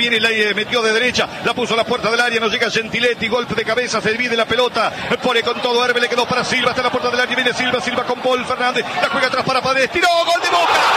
viene, la metió de derecha, la puso a la puerta del área, no llega Gentiletti, golpe de cabeza, se divide la pelota, pone con todo Herbe, le quedó para Silva, hasta la puerta del área, viene Silva con Paul Fernández, la juega atrás para Paredes, tiró, gol de Boca.